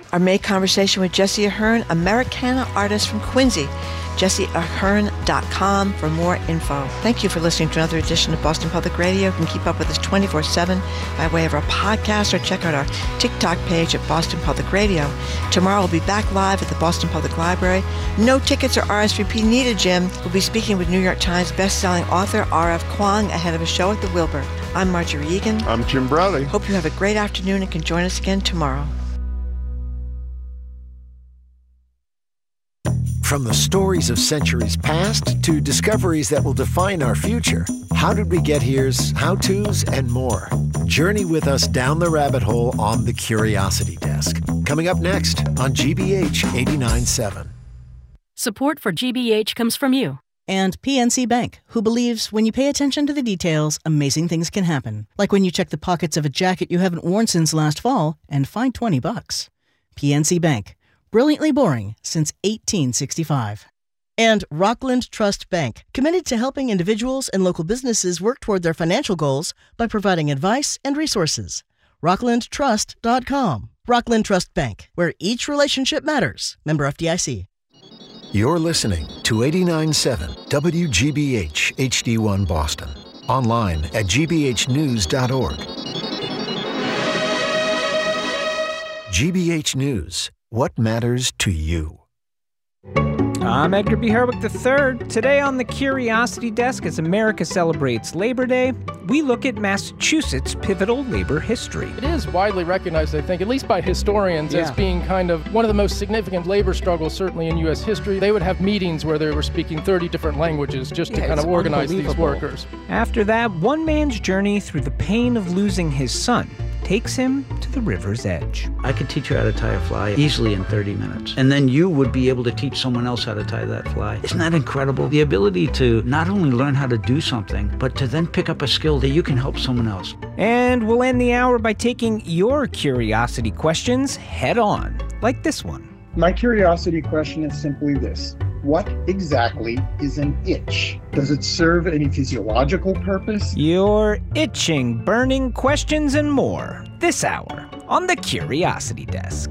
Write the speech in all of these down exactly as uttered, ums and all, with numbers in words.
Our May conversation with Jesse Ahern, Americana artist from Quincy. jesse ahern dot com for more info. Thank you for listening to another edition of Boston Public Radio. You can keep up with us twenty-four seven by way of our podcast or check out our TikTok page at Boston Public Radio. Tomorrow we'll be back live at the Boston Public Library. No tickets or R S V P needed, Jim. We'll be speaking with New York Times bestselling author R F Kuang ahead of a show at the Wilbur. I'm Marjorie Egan. I'm Jim Browley. Hope you have a great afternoon and can join us again tomorrow. From the stories of centuries past to discoveries that will define our future, How Did We Get Here's how-tos and more. Journey with us down the rabbit hole on the Curiosity Desk. Coming up next on G B H eighty-nine point seven. Support for G B H comes from you. And P N C Bank, who believes when you pay attention to the details, amazing things can happen. Like when you check the pockets of a jacket you haven't worn since last fall and find twenty bucks. P N C Bank. Brilliantly boring since eighteen sixty-five. And Rockland Trust Bank, committed to helping individuals and local businesses work toward their financial goals by providing advice and resources. rockland trust dot com. Rockland Trust Bank, where each relationship matters. Member F D I C. You're listening to eighty-nine point seven W G B H H D one Boston. Online at g b h news dot org. G B H News. What matters to you? I'm Edgar B. Herwick the third. Today on the Curiosity Desk, as America celebrates Labor Day, we look at Massachusetts' pivotal labor history. It is widely recognized, I think, at least by historians, yeah. as being kind of one of the most significant labor struggles, certainly in U S history. They would have meetings where they were speaking thirty different languages just yeah, to kind of organize these workers. After that, one man's journey through the pain of losing his son takes him to the river's edge. I could teach you how to tie a fly easily in thirty minutes. And then you would be able to teach someone else how to tie that fly. Isn't that incredible? The ability to not only learn how to do something, but to then pick up a skill that you can help someone else. And we'll end the hour by taking your curiosity questions head on, like this one. My curiosity question is simply this. What exactly is an itch? Does it serve any physiological purpose? Your itching, burning questions and more this hour on the Curiosity Desk.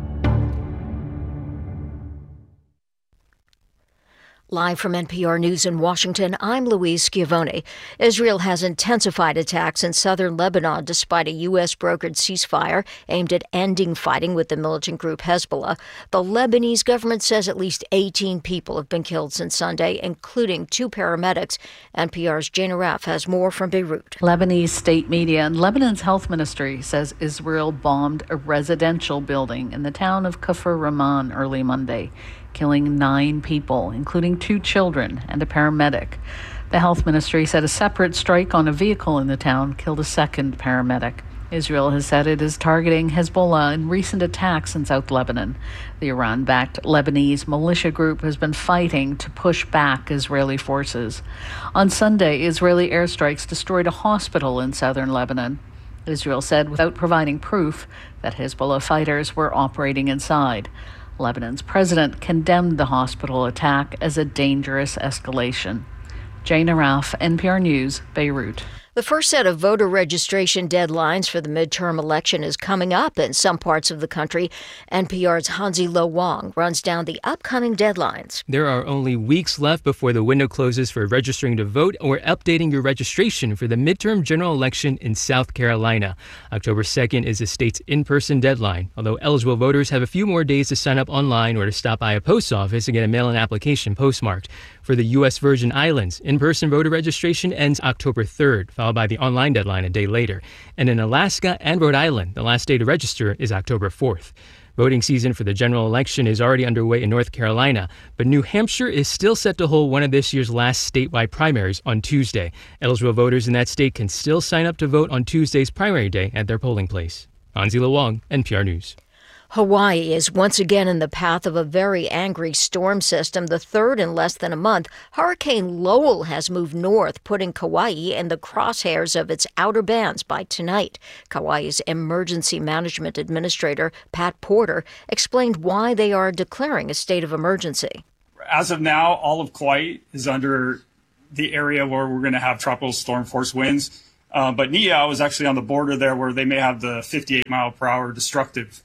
Live from N P R News in Washington, I'm Louise Schiavone. Israel has intensified attacks in southern Lebanon despite a U S-brokered ceasefire aimed at ending fighting with the militant group Hezbollah. The Lebanese government says at least eighteen people have been killed since Sunday, including two paramedics. N P R's Jane Araf has more from Beirut. Lebanese state media and Lebanon's health ministry says Israel bombed a residential building in the town of Kafr Rahman early Monday, killing nine people, including two children and a paramedic. The health ministry said a separate strike on a vehicle in the town killed a second paramedic. Israel has said it is targeting Hezbollah in recent attacks in South Lebanon. The Iran-backed Lebanese militia group has been fighting to push back Israeli forces. On Sunday, Israeli airstrikes destroyed a hospital in southern Lebanon. Israel said without providing proof that Hezbollah fighters were operating inside. Lebanon's president condemned the hospital attack as a dangerous escalation. Jane Araf, N P R News, Beirut. The first set of voter registration deadlines for the midterm election is coming up in some parts of the country. N P R's Hansi Lo Wang runs down the upcoming deadlines. There are only weeks left before the window closes for registering to vote or updating your registration for the midterm general election in South Carolina. October second is the state's in-person deadline, although eligible voters have a few more days to sign up online or to stop by a post office to get a mail-in application postmarked. For the U S Virgin Islands, in-person voter registration ends October third, followed by the online deadline a day later. And in Alaska and Rhode Island, the last day to register is October fourth. Voting season for the general election is already underway in North Carolina, but New Hampshire is still set to hold one of this year's last statewide primaries on Tuesday. Eligible voters in that state can still sign up to vote on Tuesday's primary day at their polling place. Hansi Lo Wang, N P R News. Hawaii is once again in the path of a very angry storm system, the third in less than a month. Hurricane Lowell has moved north, putting Kauai in the crosshairs of its outer bands by tonight. Kauai's emergency management administrator, Pat Porter, explained why they are declaring a state of emergency. As of now, all of Kauai is under the area where we're going to have tropical storm force winds. Uh, but Niihau is actually on the border there where they may have the fifty-eight mile per hour destructive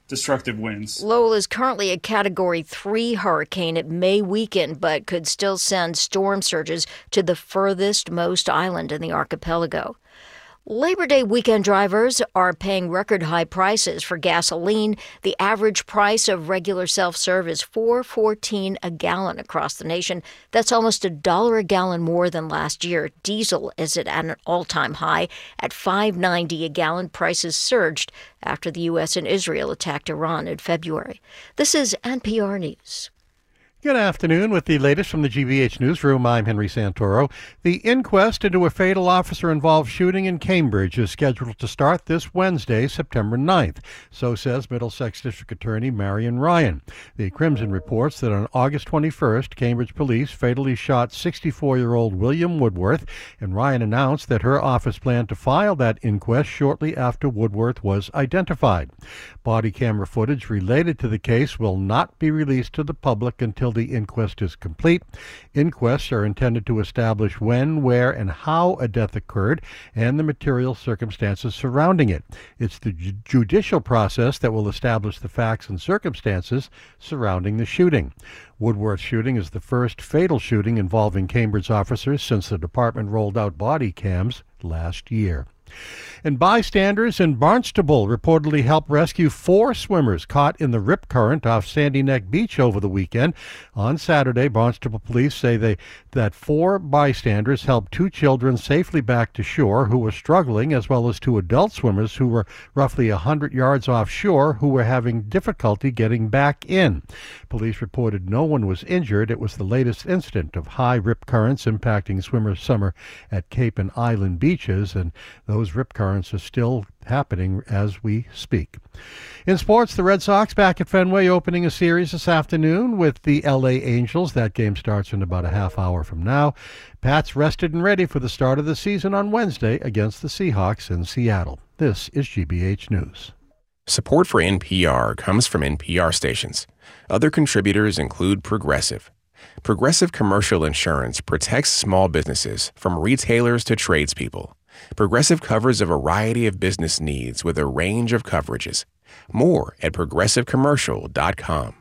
destructive winds. Lowell is currently a Category three hurricane. It may weaken, but could still send storm surges to the furthest most island in the archipelago. Labor Day weekend drivers are paying record-high prices for gasoline. The average price of regular self-serve is four dollars and fourteen cents a gallon across the nation. That's almost a dollar a gallon more than last year. Diesel is at an all-time high at five dollars and ninety cents a gallon. Prices surged after the U S and Israel attacked Iran in February. This is N P R News. Good afternoon. With the latest from the G B H Newsroom, I'm Henry Santoro. The inquest into a fatal officer-involved shooting in Cambridge is scheduled to start this Wednesday, September ninth. So says Middlesex District Attorney Marion Ryan. The Crimson reports that on August twenty-first, Cambridge police fatally shot sixty-four-year-old William Woodworth, and Ryan announced that her office planned to file that inquest shortly after Woodworth was identified. Body camera footage related to the case will not be released to the public until the inquest is complete. Inquests are intended to establish when, where, and how a death occurred and the material circumstances surrounding it. It's the ju- judicial process that will establish the facts and circumstances surrounding the shooting. Woodworth's shooting is the first fatal shooting involving Cambridge officers since the department rolled out body cams last year. And bystanders in Barnstable reportedly helped rescue four swimmers caught in the rip current off Sandy Neck Beach over the weekend. On Saturday, Barnstable police say they that four bystanders helped two children safely back to shore who were struggling, as well as two adult swimmers who were roughly one hundred yards offshore who were having difficulty getting back in. Police reported no one was injured. It was the latest incident of high rip currents impacting swimmers' summer at Cape and Island beaches, and those rip currents are still happening as we speak. In sports, the Red Sox back at Fenway opening a series this afternoon with the L A Angels. That game starts in about a half hour from now. Pats rested and ready for the start of the season on Wednesday against the Seahawks in Seattle. This is G B H News. Support for N P R comes from N P R stations. Other contributors include Progressive. Progressive Commercial Insurance protects small businesses from retailers to tradespeople. Progressive covers a variety of business needs with a range of coverages. More at progressive commercial dot com.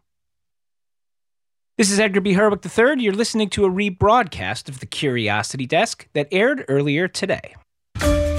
This is Edgar B. Herwick the third. You're listening to a rebroadcast of the Curiosity Desk that aired earlier today.